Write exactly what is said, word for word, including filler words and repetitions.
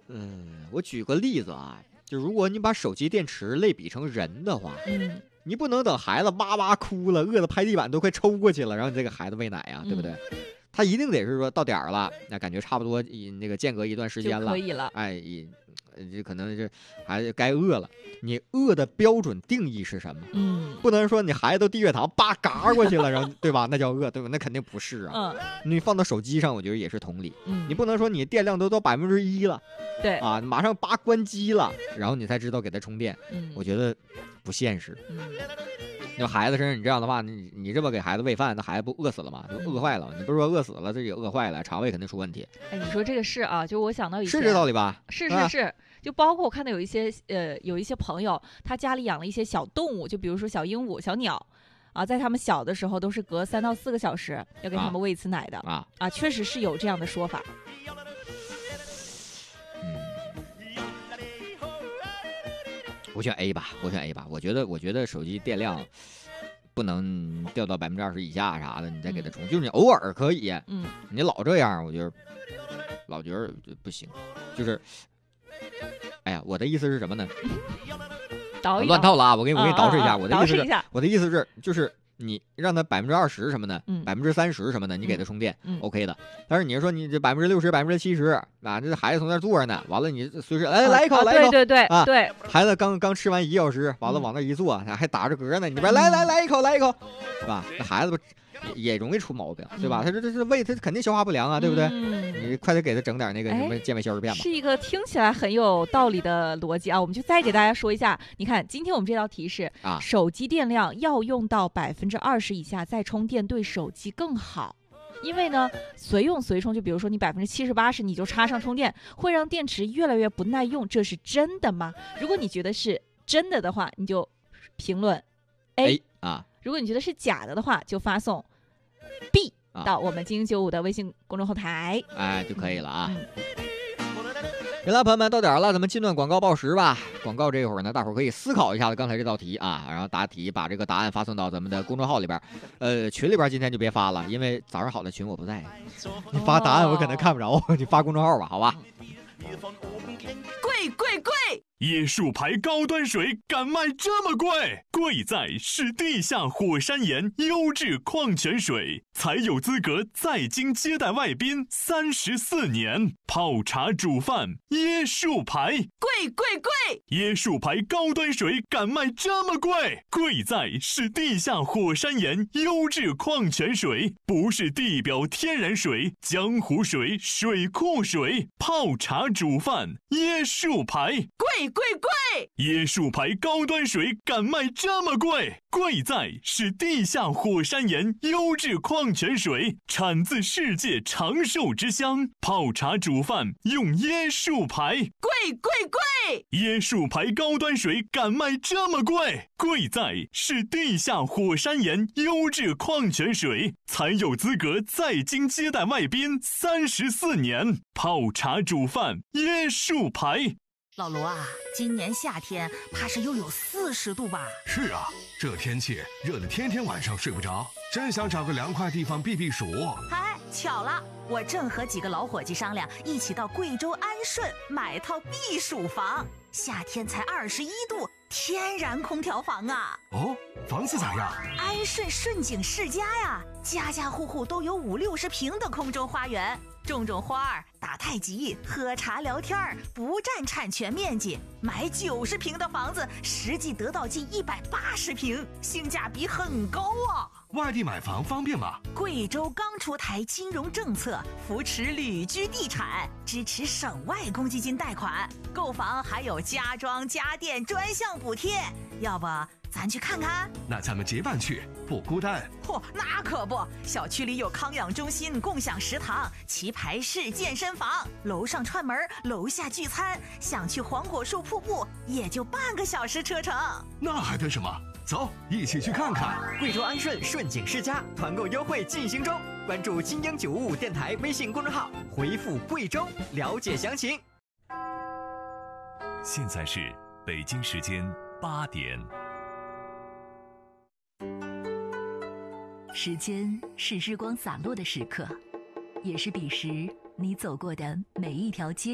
嗯，我举个例子啊，就如果你把手机电池类比成人的话， 嗯， 你不能等孩子哇哇哭了，饿得拍地板都快抽过去了，然后你再给孩子喂奶呀、对不对？ 嗯他一定得是说到点儿了，那感觉差不多以那个间隔一段时间了， 就可以了。 哎，也这可能是孩子该饿了。你饿的标准定义是什么？ 嗯不能说你孩子都低血糖，叭嘎过去了，然后对吧？那叫饿，对吧？那肯定不是啊。 嗯你放到手机上，我觉得也是同理。 嗯， 你不能说你电量都到百分之一了对啊，马上叭关机了，然后你才知道给他充电， 嗯， 我觉得不现实。 嗯就孩子身上你这样的话，你你这么给孩子喂饭，那孩子不饿死了吗？就饿坏了。你不是说饿死了，这也饿坏了，肠胃肯定出问题， 哎，你说这个是啊，就我想到以前是这道理吧？ 是啊是是，就包括我看到有一些呃有一些朋友，他家里养了一些小动物，就比如说小鹦鹉、小鸟。啊，在他们小的时候，都是隔三到四个小时要给他们喂一次奶的啊啊，确实是有这样的说法。 嗯，我选 A 吧，我选 A 吧。我觉得，我觉得手机电量不能掉到百分之二十以下啥的，你再给它充，就是你偶尔可以， 嗯， 你老这样，我觉得老觉得不行。就是，哎呀，我的意思是什么呢？ 倒一倒乱套了啊！我给你，我给你捯饬一下。 嗯嗯嗯我的意思是捯饬一下， 我的意思是，就是你让它百分之二十什么的， 嗯百分之三十什么的，你给它充电、 嗯 o k 的。但是你说你这百分之六十、百分之七十，啊，这孩子从那儿坐着呢，完了你随时来来一口， 啊来一口， 对对对啊对， 孩子刚刚吃完一个小时，完了嗯往那一坐，还打着嗝呢，你边来来来一口，来一口，是吧？那孩子不也也容易出毛病，对吧？ 嗯他这这这胃他肯定消化不良啊，对不对？ 嗯你快点给他整点那个哎什么健胃消食片吧。 是一个听起来很有道理的逻辑啊，我们就再给大家说一下。你看，今天我们这道题是啊手机电量要用到百分之二十以下再充电，对手机更好。因为呢，随用随充，就比如说你百分之七十八十你就插上充电，会让电池越来越不耐用，这是真的吗？如果你觉得是真的的话，你就评论 A； A 啊， 如果你觉得是假的的话，就发送 B 啊到我们精英九五的微信公众后台。 哎就可以了啊。 嗯好了，朋友们，到点儿了，咱们进段广告报时吧。广告这会儿呢，大伙儿可以思考一下子刚才这道题啊，然后答题，把这个答案发送到咱们的公众号里边儿。呃，群里边儿今天就别发了，因为早上好的群我不在，你发答案我可能看不着，你发公众号吧，好吧？ 贵贵贵！ 椰树牌高端水敢卖这么贵？贵在是地下火山岩优质矿泉水，才有资格在京接待外宾三十四年。泡茶煮饭，椰树牌， 贵贵贵！ 椰树牌高端水敢卖这么贵？贵在是地下火山岩优质矿泉水，不是地表天然水、江湖水、水库水。泡茶煮饭，椰树牌。 贵贵贵！ 椰树牌高端水敢卖这么贵？贵在是地下火山岩优质矿泉水，产自世界长寿之乡。泡茶煮饭用椰树牌， 贵贵贵！ 椰树牌高端水敢卖这么贵？贵在是地下火山岩优质矿泉水，才有资格在京接待外宾三十四年。泡茶煮饭椰树牌。 老卢啊，今年夏天怕是又有四十度吧？ 是啊，这天气热得天天晚上睡不着，真想找个凉快地方避避暑。 哎，巧了，我正和几个老伙计商量，一起到贵州安顺买套避暑房。夏天才二十一度，天然空调房啊！ 哦，房子咋样？ 安顺顺景世家呀，家家户户都有五六十平的空中花园，种种花儿，打太极，喝茶聊天儿，不占产权面积。买九十平的房子，实际得到近一百八十平，性价比很高啊！ 外地买房方便吗？ 贵州刚出台金融政策，扶持旅居地产，支持省外公积金贷款，购房还有家装家电专项补贴。要不咱去看看？ 那咱们结伴去，不孤单。 嚯、那可不，小区里有康养中心、共享食堂、棋牌室、健身房，楼上串门，楼下聚餐。想去黄果树瀑布，也就半个小时车程。 那还等什么？走，一起去看看。 贵州安顺顺景世家团购优惠进行中，关注金鹰九五五电台微信公众号，回复贵州了解详情。 现在是北京时间八点。 时间是日光洒落的时刻，也是彼时你走过的每一条街